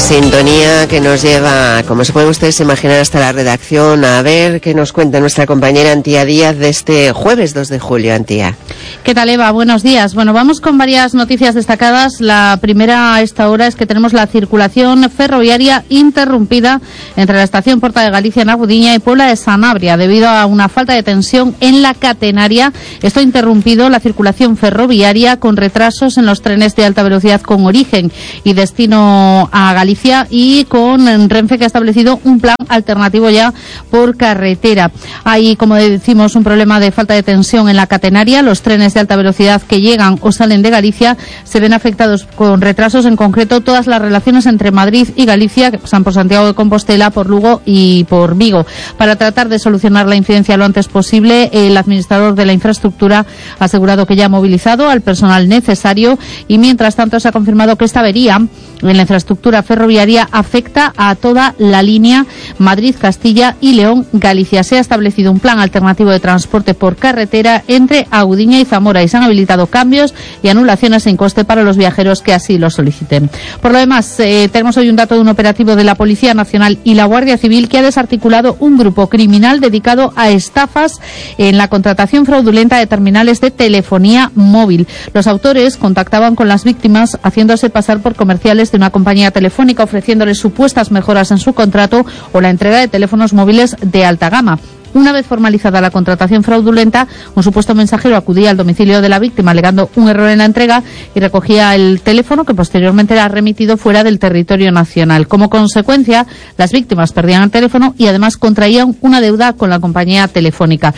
Sintonía que nos lleva, como se pueden ustedes imaginar, hasta la redacción, a ver qué nos cuenta nuestra compañera Antía Díaz de este jueves 2 de julio. Antía. ¿Qué tal, Eva? Buenos días. Bueno, vamos con varias noticias destacadas. La primera a esta hora es que tenemos la circulación ferroviaria interrumpida entre la estación Porta de Galicia en Agudiña y Puebla de Sanabria debido a una falta de tensión en la catenaria. Esto ha interrumpido la circulación ferroviaria con retrasos en los trenes de alta velocidad con origen y destino a Galicia, y con Renfe, que ha establecido un plan alternativo ya por carretera. Hay, como decimos, un problema de falta de tensión en la catenaria. Los trenes de alta velocidad que llegan o salen de Galicia se ven afectados con retrasos. En concreto, todas las relaciones entre Madrid y Galicia, que pasan por Santiago de Compostela, por Lugo y por Vigo. Para tratar de solucionar la incidencia lo antes posible, el administrador de la infraestructura ha asegurado que ya ha movilizado al personal necesario, y mientras tanto se ha confirmado que esta avería en la infraestructura ferroviaria afecta a toda la línea Madrid-Castilla y León-Galicia. Se ha establecido un plan alternativo de transporte por carretera entre Agudiña y Zamora, y se han habilitado cambios y anulaciones sin coste para los viajeros que así lo soliciten. Por lo demás, tenemos hoy un dato de un operativo de la Policía Nacional y la Guardia Civil que ha desarticulado un grupo criminal dedicado a estafas en la contratación fraudulenta de terminales de telefonía móvil. Los autores contactaban con las víctimas haciéndose pasar por comerciales de una compañía telefónica, ofreciéndoles supuestas mejoras en su contrato o la entrega de teléfonos móviles de alta gama. Una vez formalizada la contratación fraudulenta, un supuesto mensajero acudía al domicilio de la víctima alegando un error en la entrega y recogía el teléfono, que posteriormente era remitido fuera del territorio nacional. Como consecuencia, las víctimas perdían el teléfono y además contraían una deuda con la compañía telefónica.